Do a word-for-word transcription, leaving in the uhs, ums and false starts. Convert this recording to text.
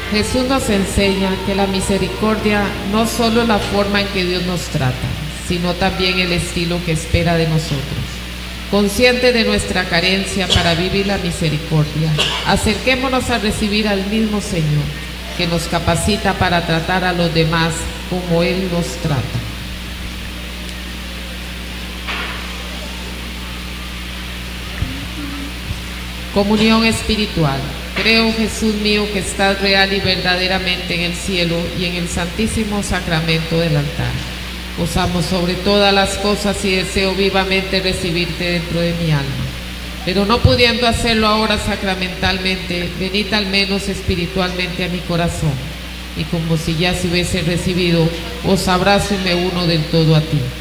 Jesús nos enseña que la misericordia no solo es la forma en que Dios nos trata, sino también el estilo que espera de nosotros. Consciente de nuestra carencia para vivir la misericordia, acerquémonos a recibir al mismo Señor, que nos capacita para tratar a los demás como Él nos trata. Comunión espiritual. Creo, Jesús mío, que estás real y verdaderamente en el cielo y en el santísimo sacramento del altar. Os amo sobre todas las cosas y deseo vivamente recibirte dentro de mi alma. Pero no pudiendo hacerlo ahora sacramentalmente, venid al menos espiritualmente a mi corazón. Y como si ya se hubiese recibido, os abrazo y me uno del todo a ti.